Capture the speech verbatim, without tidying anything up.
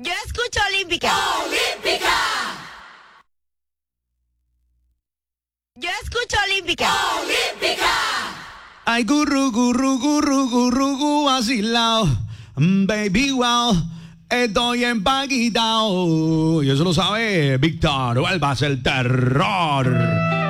Yo escucho Olímpica. Olímpica. Yo escucho Olímpica. Olímpica. Ay, gurru, gurru, gurru, gurru, gu, vacilao. Mm, Baby, wow. Estoy empaquitado. Y eso lo sabe Víctor. Vuelvas el terror.